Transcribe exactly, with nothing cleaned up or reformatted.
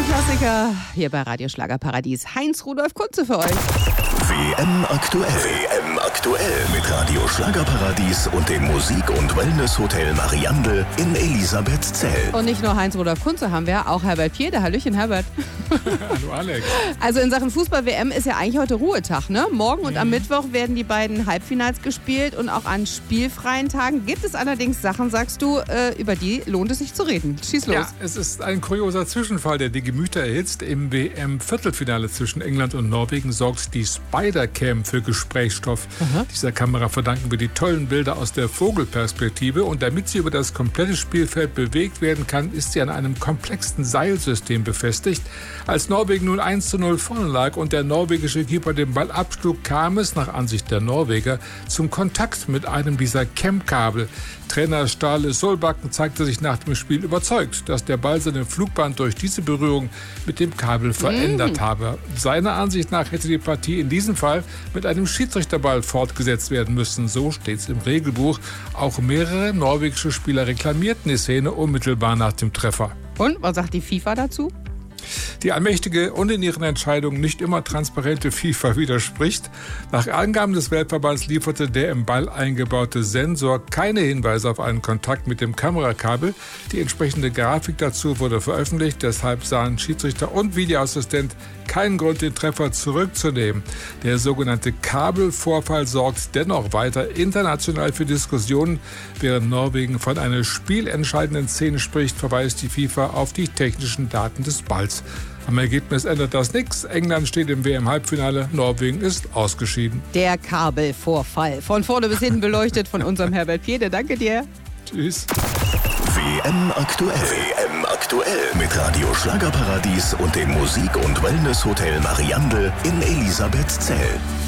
Klassiker hier bei Radio Schlagerparadies. Heinz-Rudolf Kunze für euch. W M aktuell. W M aktuell mit Radio Schlagerparadies und dem Musik- und Wellness-Hotel Mariandel in Elisabethzell. Und nicht nur Heinz-Rudolf Kunze haben wir, auch Herbert Piede. Hallöchen, Herbert. Hallo Alex. Also in Sachen Fußball-W M ist ja eigentlich heute Ruhetag, ne? Morgen und mhm. am Mittwoch werden die beiden Halbfinals gespielt und auch an spielfreien Tagen gibt es allerdings Sachen, sagst du, äh, über die lohnt es sich zu reden. Schieß los. Ja, es ist ein kurioser Zwischenfall, der die Gemüter erhitzt. Im W M-Viertelfinale zwischen England und Norwegen sorgt die Spider-Cam für Gesprächsstoff. Aha. Dieser Kamera verdanken wir die tollen Bilder aus der Vogelperspektive. Und damit sie über das komplette Spielfeld bewegt werden kann, ist sie an einem komplexen Seilsystem befestigt. Als Norwegen nun eins zu null vorne lag und der norwegische Keeper den Ball abschlug, kam es, nach Ansicht der Norweger, zum Kontakt mit einem dieser Cam-Kabel. Trainer Ståle Solbakken zeigte sich nach dem Spiel überzeugt, dass der Ball seine Flugbahn durch diese Berührung mit dem Kabel verändert mm. habe. Seiner Ansicht nach hätte die Partie in diesem Fall mit einem Schiedsrichterball fortgesetzt werden müssen. So steht es im Regelbuch. Auch mehrere norwegische Spieler reklamierten die Szene unmittelbar nach dem Treffer. Und was sagt die FIFA dazu? Die allmächtige und in ihren Entscheidungen nicht immer transparente FIFA widerspricht. Nach Angaben des Weltverbands lieferte der im Ball eingebaute Sensor keine Hinweise auf einen Kontakt mit dem Kamerakabel. Die entsprechende Grafik dazu wurde veröffentlicht. Deshalb sahen Schiedsrichter und Videoassistent keinen Grund, den Treffer zurückzunehmen. Der sogenannte Kabelvorfall sorgt dennoch weiter international für Diskussionen. Während Norwegen von einer spielentscheidenden Szene spricht, verweist die FIFA auf die technischen Daten des Balls. Am Ergebnis ändert das nichts. England steht im W M-Halbfinale, Norwegen ist ausgeschieden. Der Kabelvorfall. Von vorne bis hinten beleuchtet von unserem Herbert Piede. Danke dir. Tschüss. W M aktuell. W M aktuell mit Radio Schlagerparadies und dem Musik- und Wellness-Hotel Mariandel in Elisabethzell.